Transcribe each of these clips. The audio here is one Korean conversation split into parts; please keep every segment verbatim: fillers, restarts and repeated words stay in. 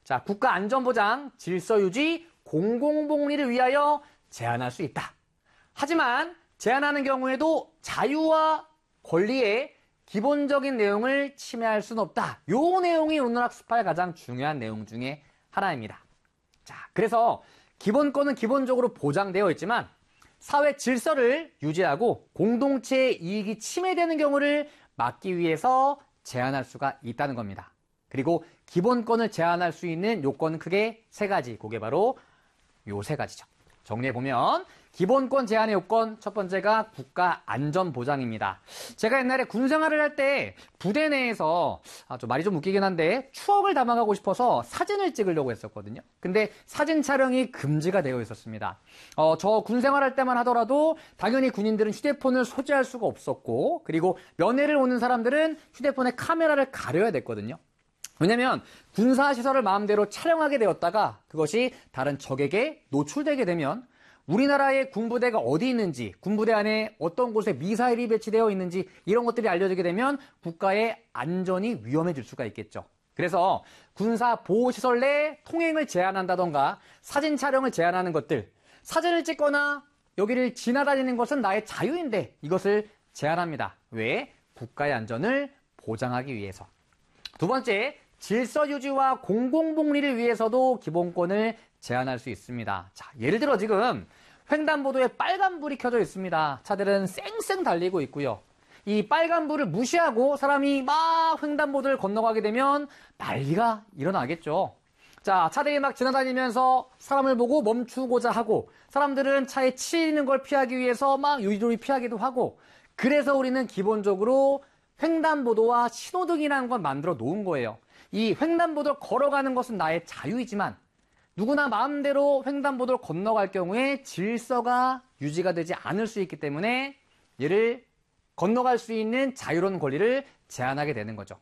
자, 국가 안전보장, 질서 유지, 공공복리를 위하여 제한할 수 있다. 하지만 제한하는 경우에도 자유와 권리의 기본적인 내용을 침해할 수는 없다. 요 내용이 오늘학습할 가장 중요한 내용 중에 하나입니다. 자, 그래서 기본권은 기본적으로 보장되어 있지만 사회 질서를 유지하고 공동체의 이익이 침해되는 경우를 막기 위해서 제한할 수가 있다는 겁니다. 그리고 기본권을 제한할 수 있는 요건은 크게 세 가지. 그게 바로 요 세 가지죠. 정리해보면 기본권 제한의 요건 첫 번째가 국가 안전보장입니다. 제가 옛날에 군 생활을 할 때 부대 내에서 아, 좀 말이 좀 웃기긴 한데 추억을 담아가고 싶어서 사진을 찍으려고 했었거든요. 근데 사진 촬영이 금지가 되어 있었습니다. 어, 저 군 생활할 때만 하더라도 당연히 군인들은 휴대폰을 소지할 수가 없었고 그리고 면회를 오는 사람들은 휴대폰에 카메라를 가려야 됐거든요. 왜냐면 군사시설을 마음대로 촬영하게 되었다가 그것이 다른 적에게 노출되게 되면 우리나라의 군부대가 어디 있는지, 군부대 안에 어떤 곳에 미사일이 배치되어 있는지 이런 것들이 알려지게 되면 국가의 안전이 위험해질 수가 있겠죠. 그래서 군사 보호시설 내 통행을 제한한다던가 사진 촬영을 제한하는 것들, 사진을 찍거나 여기를 지나다니는 것은 나의 자유인데 이것을 제한합니다. 왜? 국가의 안전을 보장하기 위해서. 두 번째, 질서 유지와 공공복리를 위해서도 기본권을 제한할 수 있습니다. 자, 예를 들어 지금 횡단보도에 빨간불이 켜져 있습니다. 차들은 쌩쌩 달리고 있고요. 이 빨간불을 무시하고 사람이 막 횡단보도를 건너가게 되면 난리가 일어나겠죠. 자, 차들이 막 지나다니면서 사람을 보고 멈추고자 하고 사람들은 차에 치이는 걸 피하기 위해서 막 요리조리 피하기도 하고 그래서 우리는 기본적으로 횡단보도와 신호등이라는 걸 만들어 놓은 거예요. 이 횡단보도를 걸어가는 것은 나의 자유이지만 누구나 마음대로 횡단보도를 건너갈 경우에 질서가 유지가 되지 않을 수 있기 때문에 얘를 건너갈 수 있는 자유로운 권리를 제한하게 되는 거죠.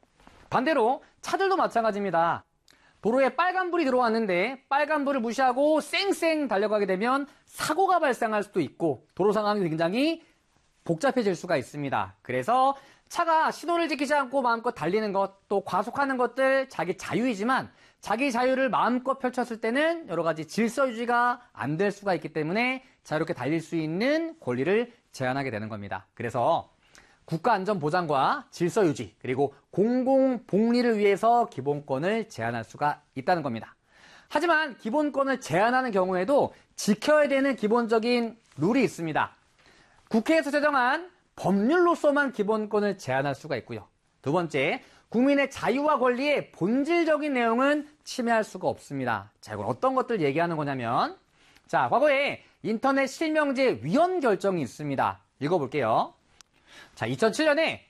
반대로 차들도 마찬가지입니다. 도로에 빨간불이 들어왔는데 빨간불을 무시하고 쌩쌩 달려가게 되면 사고가 발생할 수도 있고 도로 상황이 굉장히 복잡해질 수가 있습니다. 그래서 차가 신호를 지키지 않고 마음껏 달리는 것, 또 과속하는 것들 자기 자유이지만 자기 자유를 마음껏 펼쳤을 때는 여러 가지 질서 유지가 안 될 수가 있기 때문에 자유롭게 달릴 수 있는 권리를 제한하게 되는 겁니다. 그래서 국가 안전 보장과 질서 유지 그리고 공공 복리를 위해서 기본권을 제한할 수가 있다는 겁니다. 하지만 기본권을 제한하는 경우에도 지켜야 되는 기본적인 룰이 있습니다. 국회에서 제정한 법률로서만 기본권을 제한할 수가 있고요. 두 번째, 국민의 자유와 권리의 본질적인 내용은 침해할 수가 없습니다. 자, 이건 어떤 것들 얘기하는 거냐면 자, 과거에 인터넷 실명제 위헌 결정이 있습니다. 읽어볼게요. 자, 이천칠 년에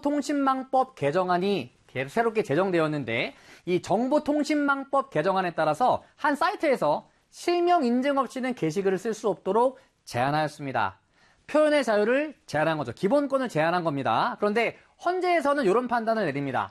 정보통신망법 개정안이 새롭게 제정되었는데 이 정보통신망법 개정안에 따라서 한 사이트에서 실명 인증 없이는 게시글을 쓸 수 없도록 제한하였습니다. 표현의 자유를 제한한 거죠. 기본권을 제한한 겁니다. 그런데 헌재에서는 이런 판단을 내립니다.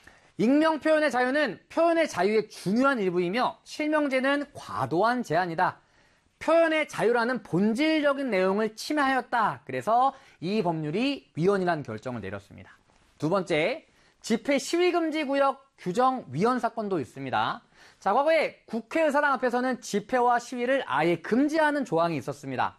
익명 표현의 자유는 표현의 자유의 중요한 일부이며 실명제는 과도한 제한이다. 표현의 자유라는 본질적인 내용을 침해하였다. 그래서 이 법률이 위헌이라는 결정을 내렸습니다. 두 번째, 집회 시위금지 구역 규정 위헌 사건도 있습니다. 자, 과거에 국회의사당 앞에서는 집회와 시위를 아예 금지하는 조항이 있었습니다.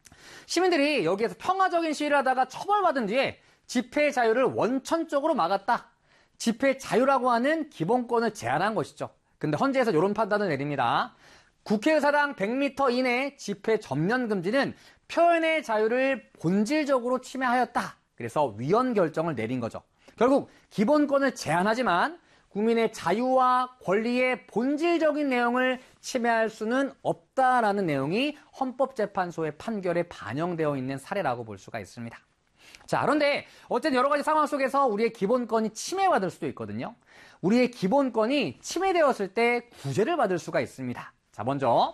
시민들이 여기에서 평화적인 시위를 하다가 처벌받은 뒤에 집회 자유를 원천적으로 막았다. 집회 자유라고 하는 기본권을 제한한 것이죠. 근데 헌재에서 이런 판단을 내립니다. 국회의사당 백 미터 이내 집회 전면 금지는 표현의 자유를 본질적으로 침해하였다. 그래서 위헌 결정을 내린 거죠. 결국 기본권을 제한하지만 국민의 자유와 권리의 본질적인 내용을 침해할 수는 없다라는 내용이 헌법재판소의 판결에 반영되어 있는 사례라고 볼 수가 있습니다. 자, 그런데 어쨌든 여러 가지 상황 속에서 우리의 기본권이 침해받을 수도 있거든요. 우리의 기본권이 침해되었을 때 구제를 받을 수가 있습니다. 자, 먼저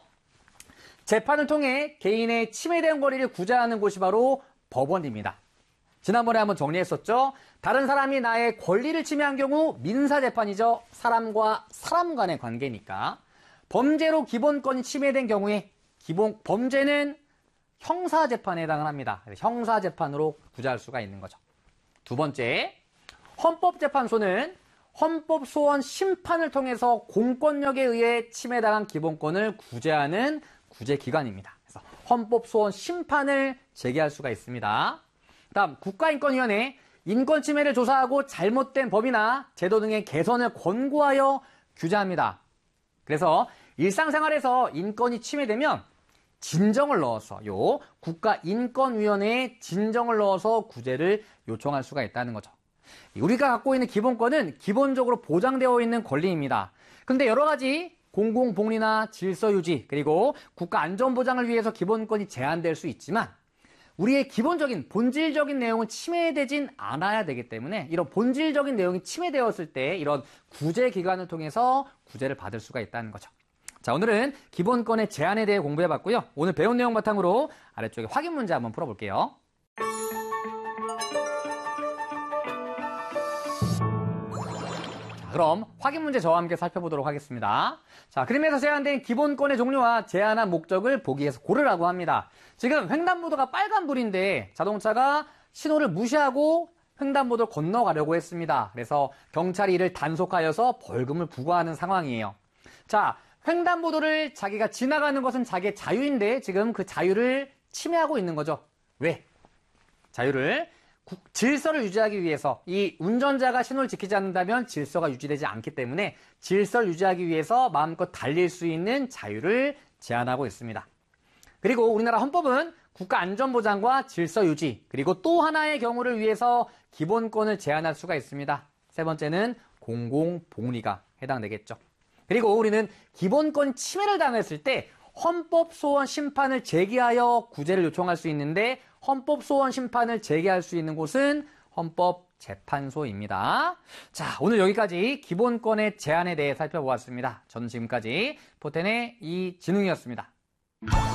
재판을 통해 개인의 침해된 권리를 구제하는 곳이 바로 법원입니다. 지난번에 한번 정리했었죠. 다른 사람이 나의 권리를 침해한 경우 민사재판이죠. 사람과 사람 간의 관계니까. 범죄로 기본권이 침해된 경우에 기본 범죄는 형사재판에 해당을 합니다. 형사재판으로 구제할 수가 있는 거죠. 두 번째, 헌법재판소는 헌법 소원 심판을 통해서 공권력에 의해 침해당한 기본권을 구제하는 구제기관입니다. 그래서 헌법 소원 심판을 제기할 수가 있습니다. 다음 국가인권위원회, 인권 침해를 조사하고 잘못된 법이나 제도 등의 개선을 권고하여 규제합니다. 그래서 일상생활에서 인권이 침해되면 진정을 넣어서 요 국가인권위원회에 진정을 넣어서 구제를 요청할 수가 있다는 거죠. 우리가 갖고 있는 기본권은 기본적으로 보장되어 있는 권리입니다. 근데 여러 가지 공공복리나 질서유지 그리고 국가안전보장을 위해서 기본권이 제한될 수 있지만 우리의 기본적인 본질적인 내용은 침해되진 않아야 되기 때문에 이런 본질적인 내용이 침해되었을 때 이런 구제기관을 통해서 구제를 받을 수가 있다는 거죠. 자, 오늘은 기본권의 제한에 대해 공부해봤고요. 오늘 배운 내용 바탕으로 아래쪽에 확인 문제 한번 풀어볼게요. 자, 그럼 확인 문제 저와 함께 살펴보도록 하겠습니다. 자, 그림에서 제한된 기본권의 종류와 제한한 목적을 보기에서 고르라고 합니다. 지금 횡단보도가 빨간불인데 자동차가 신호를 무시하고 횡단보도를 건너가려고 했습니다. 그래서 경찰이 이를 단속하여서 벌금을 부과하는 상황이에요. 자, 횡단보도를 자기가 지나가는 것은 자기의 자유인데 지금 그 자유를 침해하고 있는 거죠. 왜? 자유를 국, 질서를 유지하기 위해서 이 운전자가 신호를 지키지 않는다면 질서가 유지되지 않기 때문에 질서를 유지하기 위해서 마음껏 달릴 수 있는 자유를 제한하고 있습니다. 그리고 우리나라 헌법은 국가안전보장과 질서유지 그리고 또 하나의 경우를 위해서 기본권을 제한할 수가 있습니다. 세 번째는 공공복리가 해당되겠죠. 그리고 우리는 기본권 침해를 당했을 때 헌법소원 심판을 제기하여 구제를 요청할 수 있는데 헌법소원 심판을 제기할 수 있는 곳은 헌법재판소입니다. 자, 오늘 여기까지 기본권의 제한에 대해 살펴보았습니다. 저는 지금까지 포텐의 이진웅이었습니다.